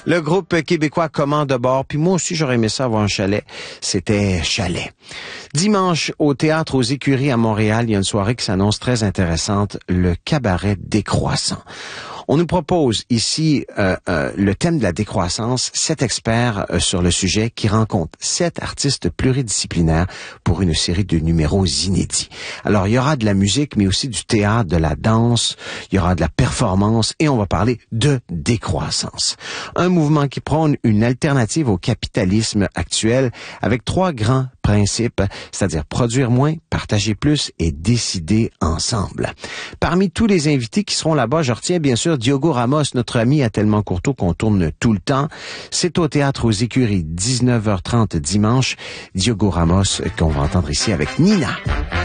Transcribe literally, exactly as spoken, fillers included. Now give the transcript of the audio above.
Le groupe québécois Commande de bord, puis moi aussi j'aurais aimé ça avoir un chalet, c'était Chalet. Dimanche, au Théâtre aux Écuries à Montréal, il y a une soirée qui s'annonce très intéressante, le cabaret décroissant. On nous propose ici euh, euh, le thème de la décroissance, sept experts euh, sur le sujet qui rencontrent sept artistes pluridisciplinaires pour une série de numéros inédits. Alors, il y aura de la musique, mais aussi du théâtre, de la danse, il y aura de la performance et on va parler de décroissance. Un mouvement qui prône une alternative au capitalisme actuel avec trois grands principes, c'est-à-dire produire moins, partager plus et décider ensemble. Parmi tous les invités qui seront là-bas, je retiens bien sûr Diogo Ramos, notre ami à Tellement Courteau qu'on tourne tout le temps. C'est au Théâtre aux Écuries, dix-neuf heures trente dimanche. Diogo Ramos qu'on va entendre ici avec Nina.